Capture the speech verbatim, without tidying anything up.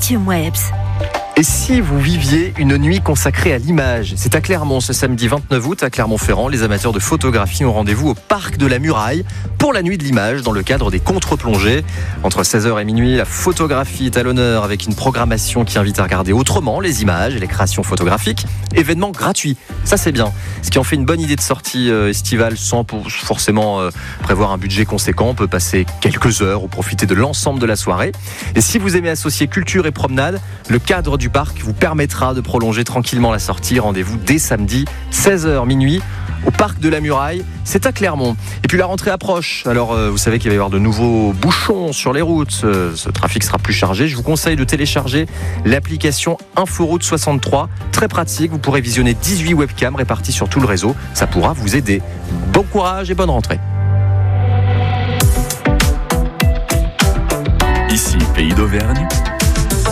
Mathieu Mouebs. Et si vous viviez une nuit consacrée à l'image? C'est à Clermont ce samedi vingt-neuf août à Clermont-Ferrand. Les amateurs de photographie ont rendez-vous au Parc de la Muraille pour la nuit de l'image dans le cadre des contre-plongées. Entre seize heures et minuit, la photographie est à l'honneur avec une programmation qui invite à regarder autrement les images et les créations photographiques. Événement gratuit, ça c'est bien. Ce qui en fait une bonne idée de sortie euh, estivale sans pour, forcément euh, prévoir un budget conséquent. On peut passer quelques heures ou profiter de l'ensemble de la soirée. Et si vous aimez associer culture et promenade, le cadre du parc vous permettra de prolonger tranquillement la sortie. Rendez-vous dès samedi, seize heures minuit, au Parc de la Muraille. C'est à Clermont. Et puis la rentrée approche. Alors euh, vous savez qu'il va y avoir de nouveaux bouchons sur les routes. Euh, ce trafic sera plus chargé. Je vous conseille de télécharger l'application Inforoute soixante-trois. Très pratique. Vous pourrez visionner dix-huit webcams réparties sur tout le réseau. Ça pourra vous aider. Bon courage et bonne rentrée. Ici, Pays d'Auvergne.